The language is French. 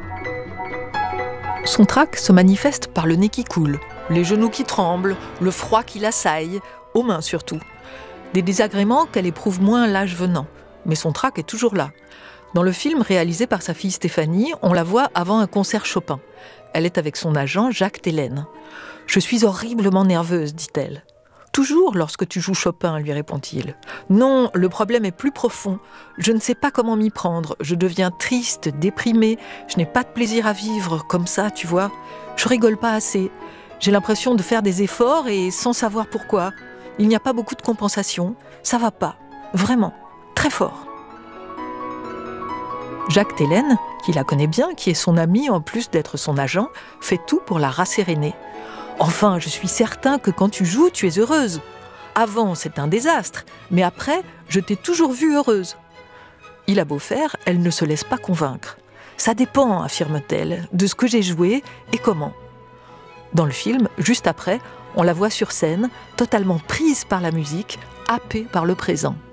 Son trac se manifeste par le nez qui coule, les genoux qui tremblent, le froid qui l'assaille, aux mains surtout. Des désagréments qu'elle éprouve moins l'âge venant, mais son trac est toujours là. Dans le film réalisé par sa fille Stéphanie, on la voit avant un concert Chopin. Elle est avec son agent Jacques Télène. « Je suis horriblement nerveuse, dit-elle. »« Toujours lorsque tu joues Chopin, lui répond-il. »« Non, le problème est plus profond. Je ne sais pas comment m'y prendre. Je deviens triste, déprimée. Je n'ai pas de plaisir à vivre, comme ça, tu vois. Je rigole pas assez. J'ai l'impression de faire des efforts et sans savoir pourquoi. Il n'y a pas beaucoup de compensation. Ça va pas. Vraiment. Très fort. » Jacques Télène, qui la connaît bien, qui est son ami en plus d'être son agent, fait tout pour la rasséréner. « Enfin, je suis certain que quand tu joues, tu es heureuse. Avant, c'est un désastre, mais après, je t'ai toujours vue heureuse. » Il a beau faire, elle ne se laisse pas convaincre. « Ça dépend, affirme-t-elle, de ce que j'ai joué et comment. » Dans le film, juste après, on la voit sur scène, totalement prise par la musique, happée par le présent.